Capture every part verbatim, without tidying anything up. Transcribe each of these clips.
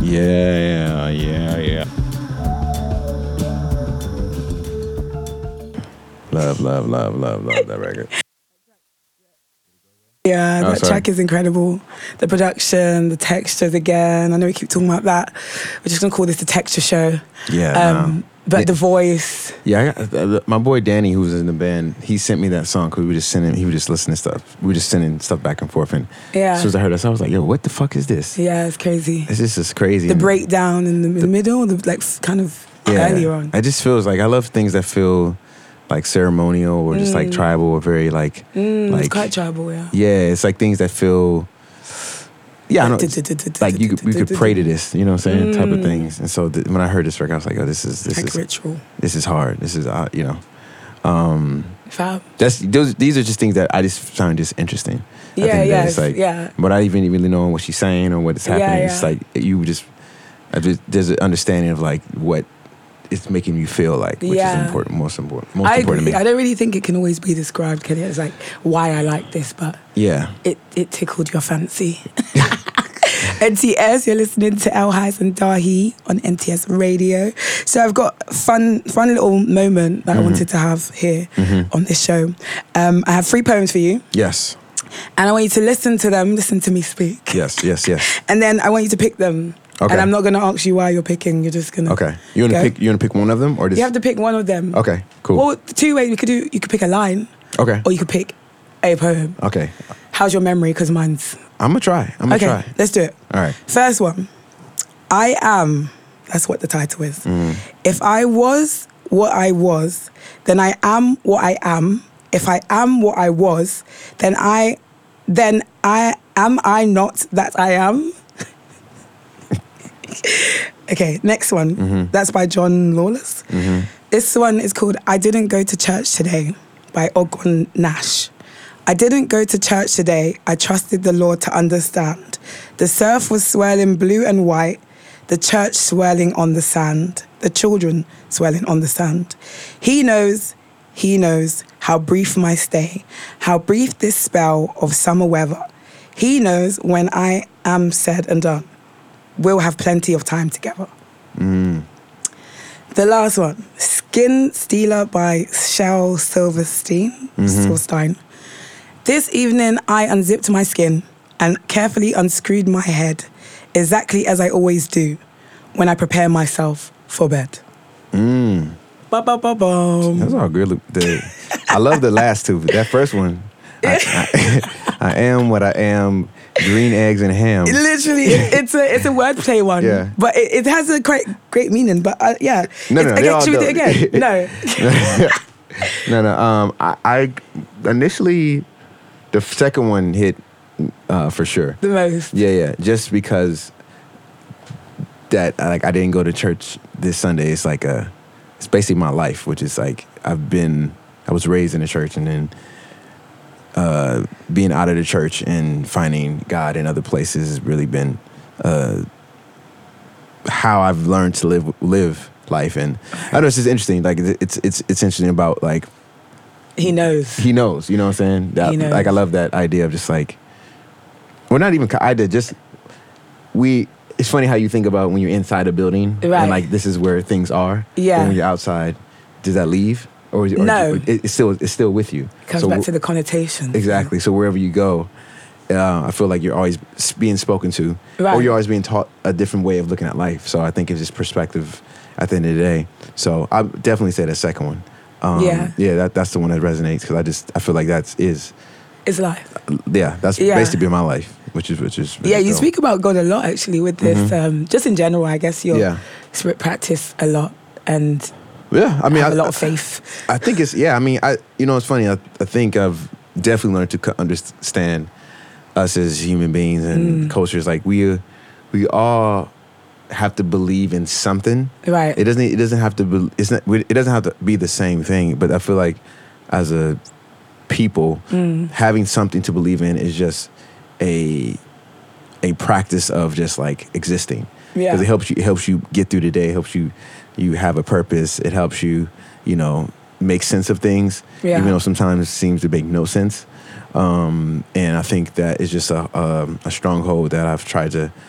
Yeah, yeah, yeah. Love, love, love, love, love that record. Yeah, Oh, that sorry. track is incredible. The production, the textures again. I know we keep talking about that. We're just going to call this the texture show. Yeah, Um, no. But Yeah. the voice. Yeah, I got, uh, my boy Danny, who was in the band, he sent me that song because we were just sending, he was just listening to stuff. We were just sending stuff back and forth. And Yeah. as soon as I heard this, I was like, yo, what the fuck is this? Yeah, it's crazy. It's just it's crazy. The And- breakdown in the, in the middle, the, like f- kind of yeah, earlier on. It just feels like, I love things that feel like ceremonial or just like tribal or very like, Mm, like it's quite tribal, yeah. yeah, it's like things that feel, yeah, I know, like you could, we could pray to this, you know what I'm saying, type of things. And so th- when I heard this record, I was like, oh, this is this Like is ritual. this is hard. This is uh, you know, um, Fab. that's those. These are just things that I just found just interesting. At the Yeah, end of the day, yeah, it's like, yeah. without even really knowing what she's saying or what's Yeah, happening, it's yeah. like you just, I just there's an understanding of like what it's making you feel like, which Yeah. is important, most important, most I important agree. to I me. don't really think it can always be described, can it? It's like why I like this, but Yeah, it, it tickled your fancy. N T S, you're listening to El Highs and Dahi on N T S Radio. So I've got a fun, fun little moment that Mm-hmm. I wanted to have here on this show. Um, I have three poems for you, yes, and I want you to listen to them, listen to me speak. yes, yes, yes. And then I want you to pick them. Okay. And I'm not going to ask you why you're picking, you're just going to... Okay, you want to Go. pick? You want to pick one of them or just? You have to pick one of them. Okay, cool. Well, two ways we could do, you could pick a line, Okay, or you could pick a poem. okay. How's your memory? Because mine's... I'm gonna try. I'm gonna Okay, try. let's do it. All right. First one. I am, that's what the title is. Mm. If I was what I was, then I am what I am. If I am what I was, then I, then I, am I not that I am? Okay, next one. Mm-hmm. That's by John Lawless. This one is called I Didn't Go to Church Today by Ogwon Nash. I didn't go to church today. I trusted the Lord to understand. The surf was swirling blue and white, the church swirling on the sand, the children swirling on the sand. He knows, he knows how brief my stay, how brief this spell of summer weather. He knows when I am said and done, we'll have plenty of time together. The last one, Skin Stealer by Shel Silverstein. Silverstein. This evening, I unzipped my skin and carefully unscrewed my head, exactly as I always do when I prepare myself for bed. Mm. Ba-ba-ba-bum. That's all good. The, I love the last two. That first one, I, I, I am what I am. Green eggs and ham. Literally, it, it's a it's a wordplay one, Yeah. but it, it has a great great meaning. But uh, yeah, No, It's- no, they again, all should we do it do. again? No. No, no. Um, I, I initially the second one hit uh, for sure. The most. Yeah, yeah. Just because that like I didn't go to church this Sunday. It's like a it's basically my life, which is like I've been I was raised in the church and then uh, being out of the church and finding God in other places has really been uh, how I've learned to live live life. And I know it's just interesting. Like it's it's it's interesting about like He knows. he knows. You know what I'm saying? That, He knows. Like I love that idea of just like well, not even I did just we. It's funny how you think about when you're inside a building Right. and like this is where things are. Yeah. And when you're outside, does that leave or, or No. it, it's still it's still with you? Comes So back wh- to the connotations. Exactly. So wherever you go, uh, I feel like you're always s- being spoken to, Right. or you're always being taught a different way of looking at life. So I think it's just perspective at the end of the day. So I would definitely say the second one. Um, Yeah. Yeah. That that's the one that resonates because I just I feel like that's is It's life. yeah that's Yeah. basically been my life, which is which is Yeah, you dope. speak about God a lot actually with this. Um, just in general, I guess your Yeah. spirit practice a lot and Yeah, I mean have I, a lot of faith. I think it's yeah. I mean, I you know it's funny. I, I think I've definitely learned to co- understand us as human beings and Mm. cultures. Like we we all have to believe in something. Right. It doesn't. It doesn't have to. Be, it's not. It doesn't have to be the same thing. But I feel like as a people, Mm. having something to believe in is just a a practice of just like existing. Yeah. Because it helps you. It helps you get through the day. It helps you. You have a purpose. It helps you. You know, make sense of things. Yeah. Even though sometimes it seems to make no sense. Um, and I think that is just a um, a stronghold that I've tried to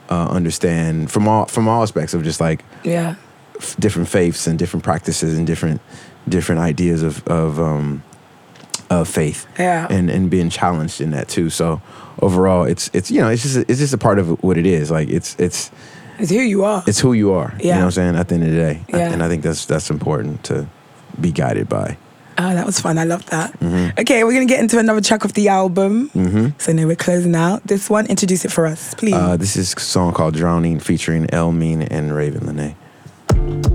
uh, understand from all from all aspects of just like Yeah. f- different faiths and different practices and different different ideas of of um, of faith. Yeah. And and being challenged in that too. So overall, it's it's you know it's just a, it's just a part of what it is. Like it's it's It's who you are. it's who you are. Yeah. You know what I'm saying? At the end of the day, Yeah. and I think that's that's important to be guided by. Oh, that was fun. I love that. Mm-hmm. Okay, we're going to get into another track of the album. Mm-hmm. So now we're closing out. This one, introduce it for us, please. Uh, this is a song called Drowning featuring El Mean and Raven Lene.